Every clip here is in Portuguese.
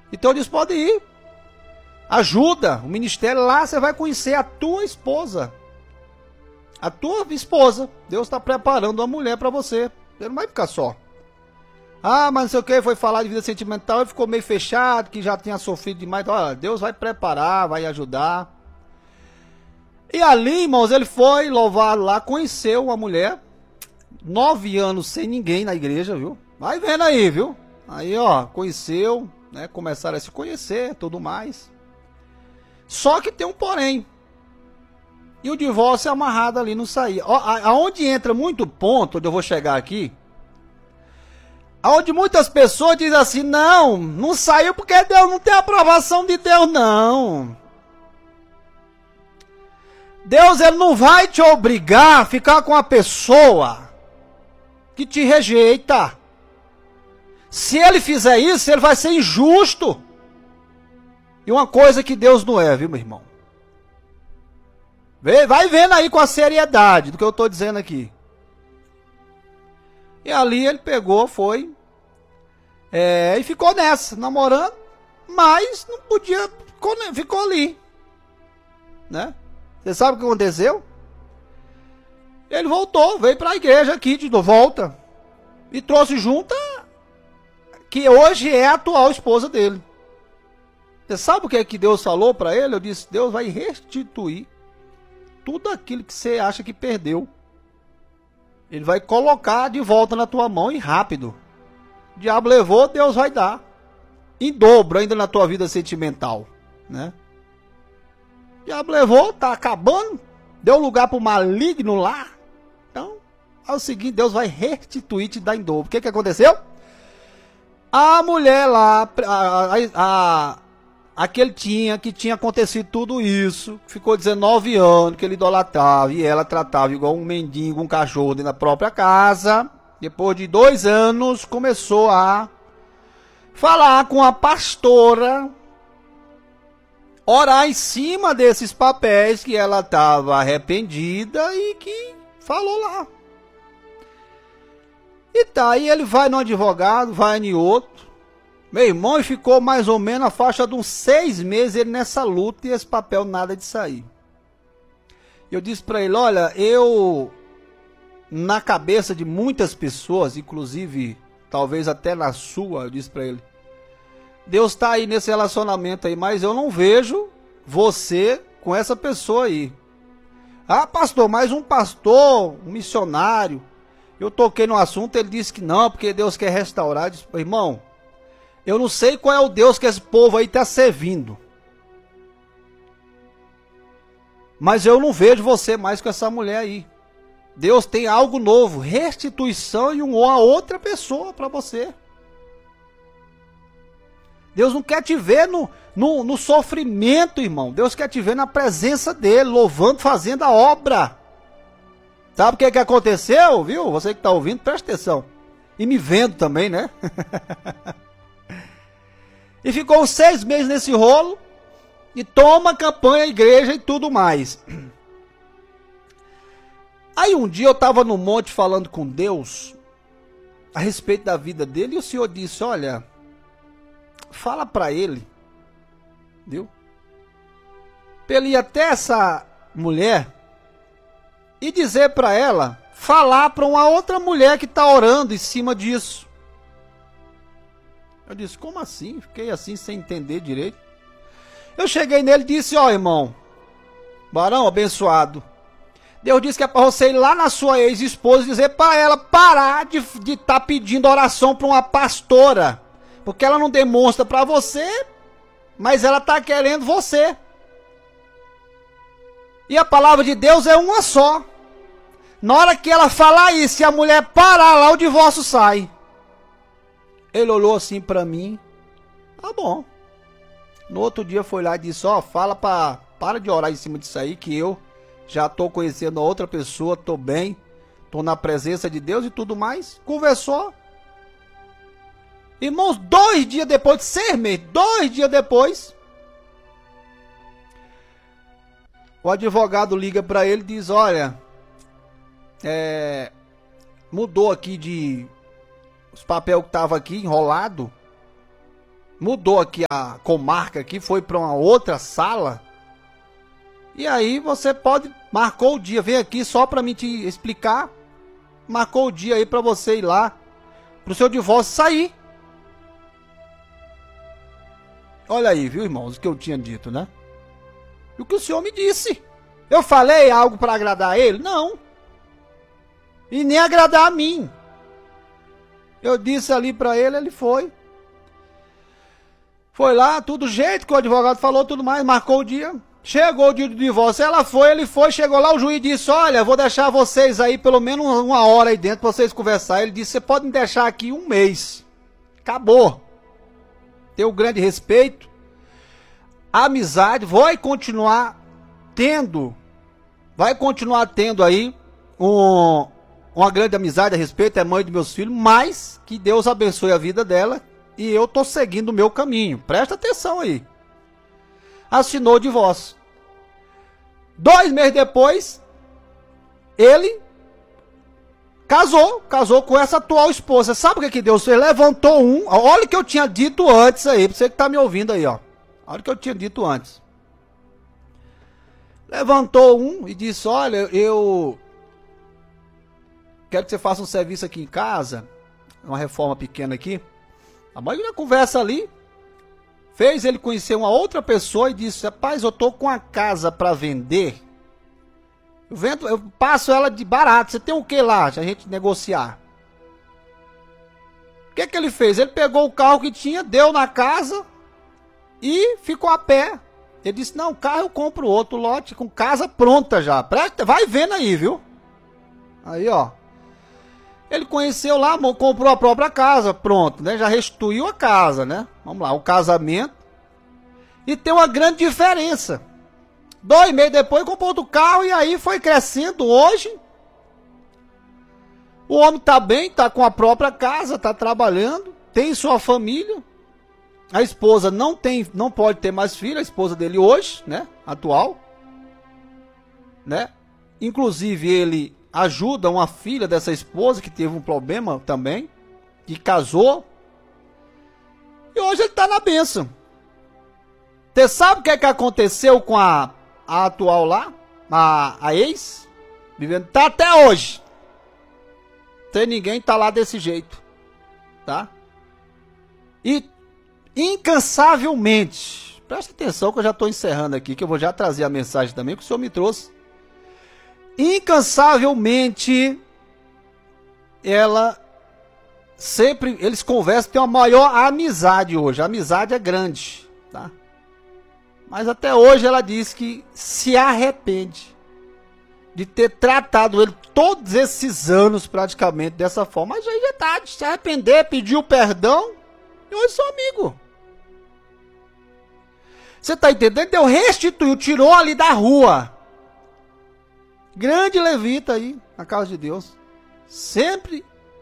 Então eu disse, pode ir. Ajuda, o ministério lá, você vai conhecer a tua esposa. A tua esposa. Deus está preparando uma mulher para você. Você não vai ficar só. Ah, mas não sei o que, foi falar de vida sentimental e ficou meio fechado, que já tinha sofrido demais. Olha, Deus vai preparar, vai ajudar. E ali, irmãos, ele foi louvado lá, conheceu uma mulher, 9 anos sem ninguém na igreja, viu? Vai vendo aí, viu? Aí, ó, conheceu, né? Começaram a se conhecer, tudo mais. Só que tem um porém. E o divórcio é amarrado ali, não saía. Aonde entra muito ponto, onde eu vou chegar aqui, aonde muitas pessoas dizem assim, não saiu porque Deus não tem aprovação de Deus, não. Deus, ele não vai te obrigar a ficar com a pessoa que te rejeita. Se ele fizer isso, ele vai ser injusto. E uma coisa que Deus não é, viu, meu irmão? Vai vendo aí com a seriedade do que eu estou dizendo aqui. E ali ele pegou, foi, e ficou nessa, namorando, mas não podia, ficou ali, né? Você sabe o que aconteceu? Ele voltou, veio para a igreja aqui de volta e trouxe junto que hoje é a atual esposa dele. Você sabe o que é que Deus falou para ele? Eu disse, Deus vai restituir tudo aquilo que você acha que perdeu. Ele vai colocar de volta na tua mão e rápido. O diabo levou, Deus vai dar. Em dobro ainda na tua vida sentimental, né? O diabo levou, tá acabando. Deu lugar pro maligno lá. Então, é o seguinte, Deus vai restituir, te dar em dobro. O que aconteceu? A mulher lá, aquele que tinha acontecido tudo isso, ficou 19 anos que ele idolatrava e ela tratava igual um mendigo, um cachorro dentro da própria casa. Depois de 2 anos, começou a falar com a pastora, orar em cima desses papéis que ela estava arrependida e que falou lá. E tá, aí ele vai no advogado, vai em outro. Meu irmão, e ficou mais ou menos a faixa de uns 6 meses ele nessa luta e esse papel nada de sair. Eu disse para ele, olha, na cabeça de muitas pessoas, inclusive talvez até na sua, eu disse para ele, Deus está aí nesse relacionamento aí, mas eu não vejo você com essa pessoa aí. Ah, pastor, mas um pastor, um missionário, eu toquei no assunto, ele disse que não, porque Deus quer restaurar. Eu disse, irmão, eu não sei qual é o Deus que esse povo aí está servindo, mas eu não vejo você mais com essa mulher aí. Deus tem algo novo, restituição e uma outra pessoa para você. Deus não quer te ver no sofrimento, irmão. Deus quer te ver na presença dele, louvando, fazendo a obra. Sabe o que aconteceu, viu? Você que está ouvindo, presta atenção. E me vendo também, né? E ficou 6 meses nesse rolo. E toma campanha, igreja e tudo mais. Aí um dia eu estava no monte falando com Deus a respeito da vida dele. E o Senhor disse, olha, fala para ele, viu? Pra ele ir até essa mulher e dizer para ela, falar para uma outra mulher que está orando em cima disso. Eu disse, como assim? Fiquei assim sem entender direito. Eu cheguei nele e disse, ó irmão, varão abençoado, Deus disse que é para você ir lá na sua ex-esposa e dizer para ela parar de estar pedindo oração para uma pastora. Porque ela não demonstra para você, mas ela está querendo você. E a palavra de Deus é uma só. Na hora que ela falar isso, se a mulher parar lá, o divórcio sai. Ele olhou assim para mim. Tá bom. No outro dia foi lá e disse, ó, para de orar em cima disso aí, que eu já estou conhecendo a outra pessoa, estou bem, estou na presença de Deus e tudo mais. Conversou. Irmãos, 2 dias depois, 6 meses, 2 dias depois, o advogado liga para ele e diz, olha, mudou aqui os papéis que estavam aqui enrolado, mudou aqui a comarca aqui, foi para uma outra sala. E aí você pode, marcou o dia, vem aqui só para mim te explicar. Marcou o dia aí para você ir lá, pro seu divórcio sair. Olha aí, viu, irmãos, o que eu tinha dito, né? E o que o senhor me disse. Eu falei algo para agradar ele? Não. E nem agradar a mim. Eu disse ali para ele, ele foi. Foi lá, tudo do jeito que o advogado falou, tudo mais, marcou o dia. Chegou o dia do divórcio, ela foi, ele foi, chegou lá, o juiz disse, olha, vou deixar vocês aí pelo menos uma hora aí dentro pra vocês conversar. Ele disse, você pode me deixar aqui um mês. Acabou. Tenho grande respeito. A amizade vai continuar tendo aí uma grande amizade a respeito, é mãe dos meus filhos, mas que Deus abençoe a vida dela e eu tô seguindo o meu caminho. Presta atenção aí. Assinou o divórcio. 2 meses depois, ele casou com essa atual esposa. Sabe o que Deus fez? Levantou um, olha o que eu tinha dito antes aí, pra você que tá me ouvindo aí, ó. Olha o que eu tinha dito antes. Levantou um e disse, olha, eu quero que você faça um serviço aqui em casa, uma reforma pequena aqui. A mãe na conversa ali, fez ele conhecer uma outra pessoa e disse, rapaz, eu tô com a casa para vender. Eu passo ela de barato. Você tem o que lá? A gente negociar. O que ele fez? Ele pegou o carro que tinha, deu na casa e ficou a pé. Ele disse, não, o carro eu compro outro lote com casa pronta já. Vai vendo aí, viu? Aí, ó. Ele conheceu lá, comprou a própria casa, pronto, né? Já restituiu a casa, né? Vamos lá, o casamento. E tem uma grande diferença. 2 meses depois comprou outro carro e aí foi crescendo. Hoje, o homem tá bem, tá com a própria casa, tá trabalhando, tem sua família. A esposa não pode ter mais filho, a esposa dele hoje, né? Atual, né? Inclusive ele ajuda uma filha dessa esposa que teve um problema também, que casou. E hoje ele tá na bênção. Você sabe o que aconteceu com a atual lá? A ex? Vivendo, tá até hoje. Tem ninguém tá lá desse jeito. Tá? E incansavelmente, presta atenção que eu já estou encerrando aqui, que eu vou já trazer a mensagem também que o senhor me trouxe. Incansavelmente, eles conversam, tem uma maior amizade hoje. A amizade é grande, tá? Mas até hoje ela diz que se arrepende de ter tratado ele todos esses anos praticamente dessa forma. Mas aí já tá, de se arrepender, pediu perdão e hoje sou amigo. Você tá entendendo? Deus restituiu, tirou ali da rua. Grande levita aí, na casa de Deus. Sempre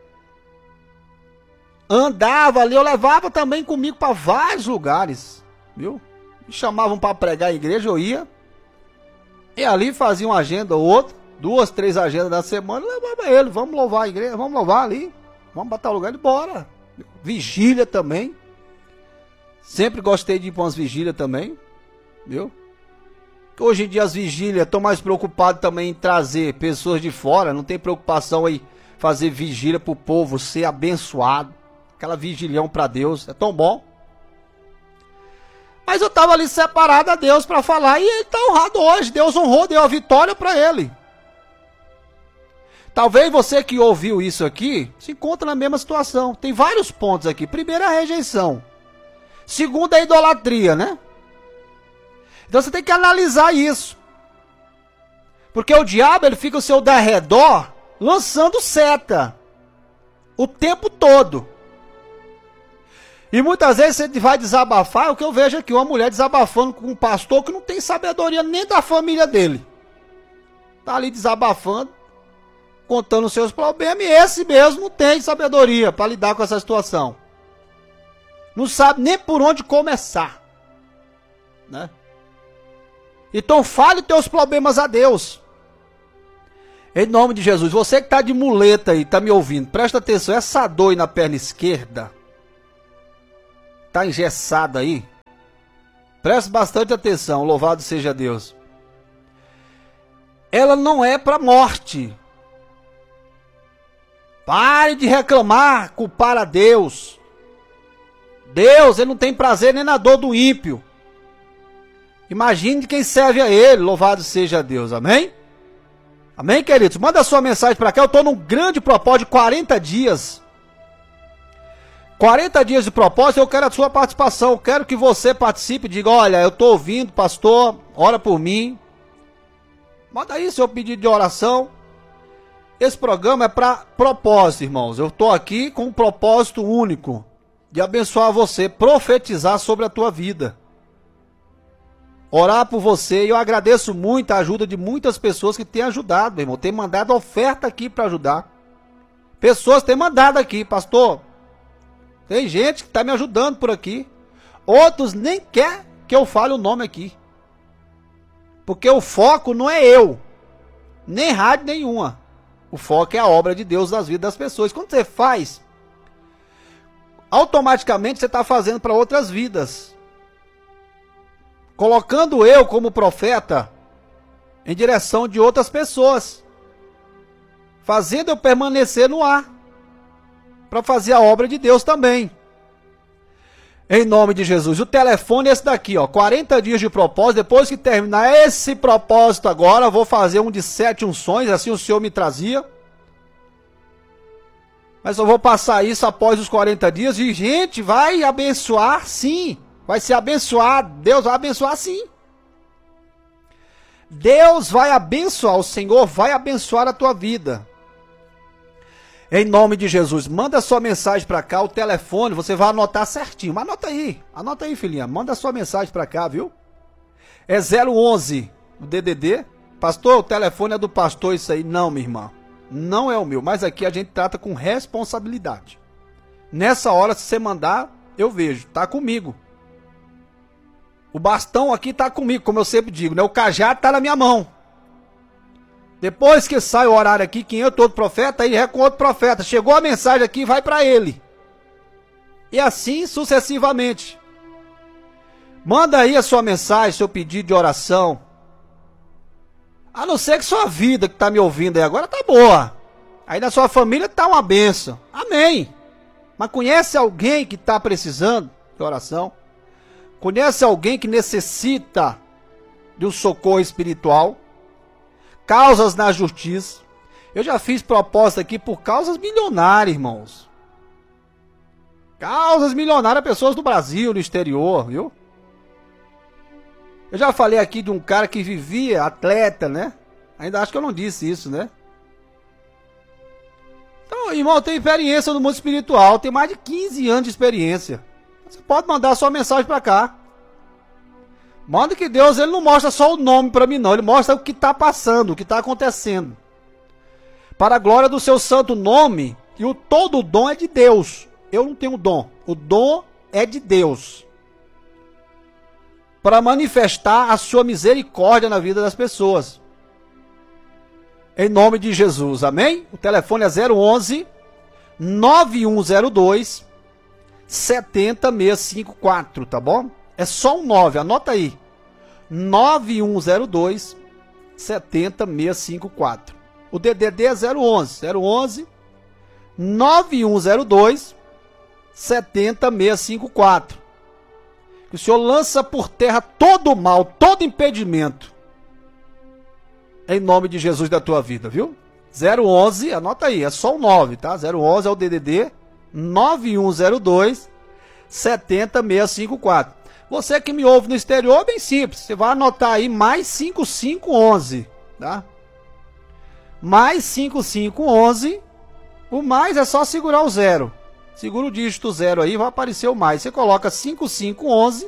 andava ali, eu levava também comigo para vários lugares, viu? Me chamavam para pregar em igreja, eu ia. E ali fazia uma agenda ou outra, 2, 3 agendas na semana, eu levava ele, vamos louvar a igreja, vamos louvar ali, vamos botar o lugar e bora. Vigília também. Sempre gostei de ir para umas vigílias também, viu? Hoje em dia as vigílias estão mais preocupadas também em trazer pessoas de fora, não tem preocupação em fazer vigília para o povo ser abençoado. Aquela vigilhão para Deus, é tão bom. Mas eu estava ali separado a Deus para falar e ele está honrado hoje. Deus honrou, deu a vitória para ele. Talvez você que ouviu isso aqui se encontre na mesma situação. Tem vários pontos aqui. Primeiro, a rejeição. Segundo, a idolatria, né? Então você tem que analisar isso. Porque o diabo, ele fica ao seu derredor lançando seta o tempo todo. E muitas vezes você vai desabafar, o que eu vejo aqui, uma mulher desabafando com um pastor que não tem sabedoria nem da família dele. Tá ali desabafando, contando os seus problemas, e esse mesmo tem sabedoria para lidar com essa situação. Não sabe nem por onde começar, né? Então fale teus problemas a Deus. Em nome de Jesus, você que está de muleta aí, está me ouvindo, presta atenção, essa dor aí na perna esquerda, está engessada aí, preste bastante atenção, louvado seja Deus. Ela não é para morte. Pare de reclamar, culpar a Deus. Deus, ele não tem prazer nem na dor do ímpio. Imagine quem serve a ele, louvado seja Deus, amém? Amém, queridos? Manda a sua mensagem para cá, eu estou num grande propósito de 40 dias. 40 dias de propósito, eu quero a sua participação, eu quero que você participe, diga, olha, eu estou ouvindo, pastor, ora por mim. Manda aí seu pedido de oração. Esse programa é para propósito, irmãos. Eu estou aqui com um propósito único, de abençoar você, profetizar sobre a tua vida. Orar por você, e eu agradeço muito a ajuda de muitas pessoas que têm ajudado, meu irmão. Tem mandado oferta aqui para ajudar. Pessoas têm mandado aqui, pastor. Tem gente que está me ajudando por aqui. Outros nem quer que eu fale o nome aqui. Porque o foco não é eu, nem rádio nenhuma. O foco é a obra de Deus nas vidas das pessoas. Quando você faz, automaticamente você está fazendo para outras vidas. Colocando eu como profeta em direção de outras pessoas. Fazendo eu permanecer no ar. Para fazer a obra de Deus também. Em nome de Jesus. O telefone é esse daqui, ó. 40 dias de propósito. Depois que terminar esse propósito agora, eu vou fazer um de 7 unções. Assim o Senhor me trazia. Mas eu vou passar isso após os 40 dias. E, gente, vai abençoar sim. Vai ser abençoado. Deus vai abençoar sim. Deus vai abençoar. O Senhor vai abençoar a tua vida. Em nome de Jesus, manda sua mensagem para cá, o telefone, você vai anotar certinho. Mas anota aí, filhinha, manda sua mensagem para cá, viu? É 011, o DDD. Pastor, o telefone é do pastor isso aí. Não, minha irmã, não é o meu, mas aqui a gente trata com responsabilidade. Nessa hora, se você mandar, eu vejo, tá comigo. O bastão aqui tá comigo, como eu sempre digo, né? O cajado tá na minha mão. Depois que sai o horário aqui, quem entra outro profeta, aí é com outro profeta. Chegou a mensagem aqui, vai para ele. E assim sucessivamente. Manda aí a sua mensagem, seu pedido de oração. A não ser que sua vida que está me ouvindo aí agora tá boa. Aí na sua família tá uma bênção. Amém. Mas conhece alguém que está precisando de oração? Conhece alguém que necessita de um socorro espiritual? Causas na justiça. Eu já fiz proposta aqui por causas milionárias, irmãos. Causas milionárias, pessoas do Brasil, do exterior, viu? Eu já falei aqui de um cara que vivia atleta, né? Ainda acho que eu não disse isso, né? Então, irmão, eu tenho experiência no mundo espiritual. Tem mais de 15 anos de experiência. Você pode mandar sua mensagem para cá. Manda que Deus, ele não mostra só o nome para mim não, ele mostra o que está passando, o que está acontecendo. Para a glória do seu santo nome, e todo o dom é de Deus. Eu não tenho dom, o dom é de Deus. Para manifestar a sua misericórdia na vida das pessoas. Em nome de Jesus, amém? O telefone é 011 9102 70654, tá bom? É só um 9, anota aí. 9102 70654. O DDD é 011 9102 70654. Que o Senhor lança por terra todo o mal, todo impedimento. Em nome de Jesus da tua vida, viu? 011, anota aí, é só um 9, tá? 011 é o DDD 9102 70654. Você que me ouve no exterior, é bem simples. Você vai anotar aí mais 5511, tá? Mais 5511. O mais é só segurar o 0. Segura o dígito 0 aí, vai aparecer o mais. Você coloca 5511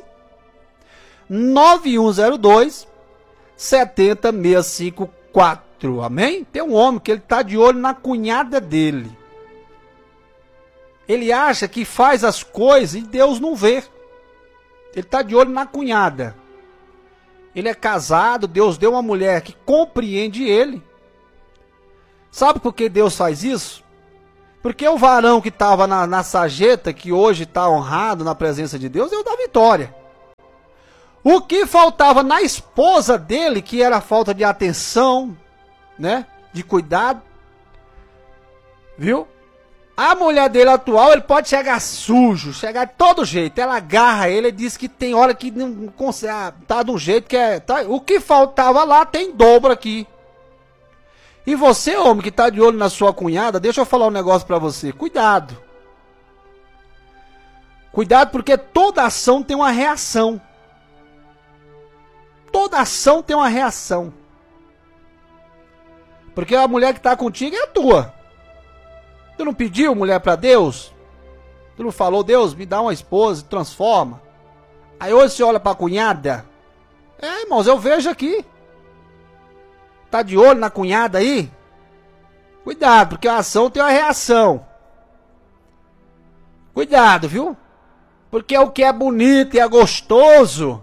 9102 70654. Amém? Tem um homem que ele tá de olho na cunhada dele. Ele acha que faz as coisas e Deus não vê. Ele está de olho na cunhada. Ele é casado, Deus deu uma mulher que compreende ele. Sabe por que Deus faz isso? Porque o varão que estava na sarjeta, que hoje está honrado na presença de Deus, deu da vitória. O que faltava na esposa dele, que era a falta de atenção, né? De cuidado. Viu? A mulher dele atual, ele pode chegar sujo, chegar de todo jeito. Ela agarra ele e diz que tem hora que não consegue, tá de um jeito que é... Tá, o que faltava lá tem dobro aqui. E você, homem, que tá de olho na sua cunhada, deixa eu falar um negócio pra você. Cuidado. Cuidado, porque toda ação tem uma reação. Toda ação tem uma reação. Porque a mulher que tá contigo é a tua. Tu não pediu mulher pra Deus? Tu não falou, Deus, me dá uma esposa, transforma. Aí hoje você olha pra cunhada. É, irmãos, eu vejo aqui. Tá de olho na cunhada aí? Cuidado, porque a ação tem uma reação. Cuidado, viu? Porque o que é bonito e é gostoso,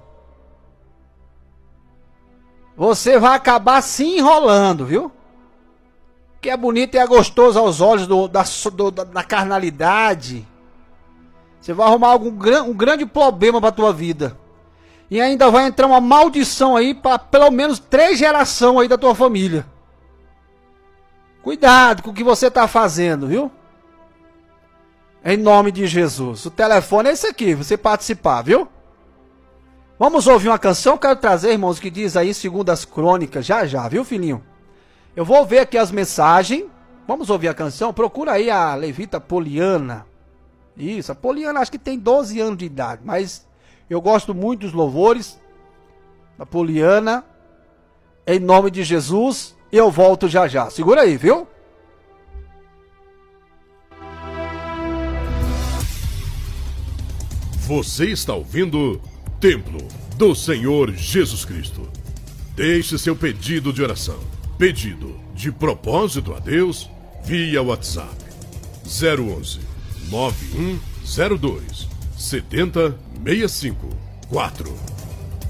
você vai acabar se enrolando, viu? Que é bonito e é gostoso aos olhos da carnalidade, você vai arrumar um grande problema para a tua vida. E ainda vai entrar uma maldição aí para pelo menos 3 gerações aí da tua família. Cuidado com o que você está fazendo, viu? Em nome de Jesus. O telefone é esse aqui, você participar, viu? Vamos ouvir uma canção, quero trazer, irmãos, que diz aí 2 Crônicas, já, viu, filhinho? Eu vou ver aqui as mensagens. Vamos ouvir a canção. Procura aí a levita Poliana. Isso, a Poliana acho que tem 12 anos de idade. Mas eu gosto muito dos louvores da Poliana. Em nome de Jesus. Eu volto já. Segura aí, viu? Você está ouvindo Templo do Senhor Jesus Cristo. Deixe seu pedido de oração. Pedido de propósito a Deus via WhatsApp 011 9102 7065 4.